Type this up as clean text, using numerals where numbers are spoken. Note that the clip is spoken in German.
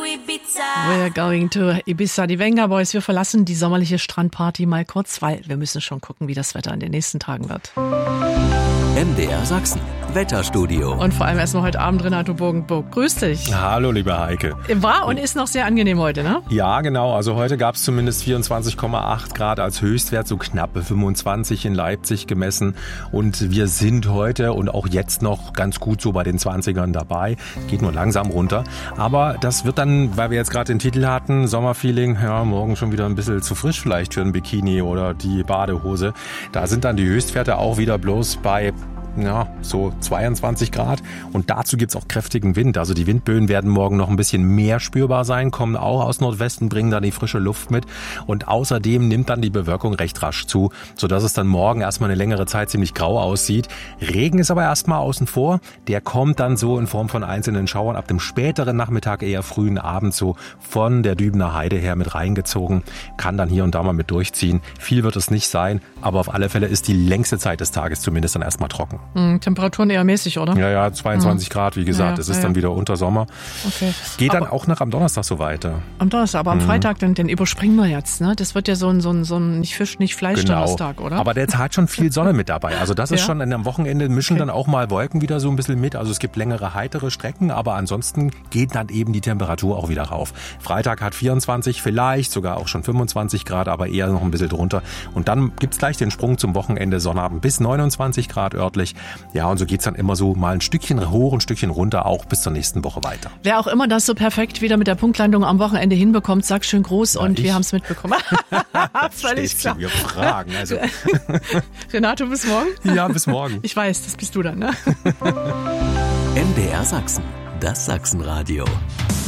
Ibiza. We're going to Ibiza. Die Venga Boys, wir verlassen die sommerliche Strandparty mal kurz, weil wir müssen schon gucken, wie das Wetter in den nächsten Tagen wird. MDR Sachsen, Wetterstudio. Und vor allem erstmal heute Abend Renato Bogenburg. Grüß dich. Hallo, liebe Heike. War und ist noch sehr angenehm heute, ne? Ja, genau. Also heute gab es zumindest 24,8 Grad als Höchstwert, so knappe 25 in Leipzig gemessen. Und wir sind heute und auch jetzt noch ganz gut so bei den 20ern dabei. Geht nur langsam runter. Aber das wird dann, weil wir jetzt gerade den Titel hatten, Sommerfeeling, ja, morgen schon wieder ein bisschen zu frisch vielleicht für ein Bikini oder die Badehose. Da sind dann die Höchstwerte auch wieder bloß bei so 22 Grad. Und dazu gibt's auch kräftigen Wind. Also die Windböen werden morgen noch ein bisschen mehr spürbar sein, kommen auch aus Nordwesten, bringen dann die frische Luft mit. Und außerdem nimmt dann die Bewölkung recht rasch zu, sodass es dann morgen erstmal eine längere Zeit ziemlich grau aussieht. Regen ist aber erstmal außen vor. Der kommt dann so in Form von einzelnen Schauern ab dem späteren Nachmittag, eher frühen Abend so von der Dübener Heide her mit reingezogen. Kann dann hier und da mal mit durchziehen. Viel wird es nicht sein, aber auf alle Fälle ist die längste Zeit des Tages zumindest dann erstmal trocken. Temperaturen eher mäßig, oder? Ja, 22 Grad, wie gesagt. Es ist dann wieder unter Sommer. Okay. Geht dann auch noch am Donnerstag so weiter. Am Donnerstag, aber am Freitag, den überspringen wir jetzt, ne? Das wird ja so ein nicht Fisch, nicht Fleisch-Donnerstag, oder? Aber der hat schon viel Sonne mit dabei. Also das ist schon am Wochenende, mischen dann auch mal Wolken wieder so ein bisschen mit. Also es gibt längere, heitere Strecken, aber ansonsten geht dann eben die Temperatur auch wieder rauf. Freitag hat 24, vielleicht sogar auch schon 25 Grad, aber eher noch ein bisschen drunter. Und dann gibt's gleich den Sprung zum Wochenende, Sonnabend bis 29 Grad örtlich. Ja, und so geht's dann immer so mal ein Stückchen hoch, ein Stückchen runter, auch bis zur nächsten Woche weiter. Wer auch immer das so perfekt wieder mit der Punktlandung am Wochenende hinbekommt, sag schön Gruß und wir haben es mitbekommen. Völlig klar. Wir fragen. Also. Renato, bis morgen? Ja, bis morgen. Ich weiß, das bist du dann, ne? MDR Sachsen, das Sachsenradio.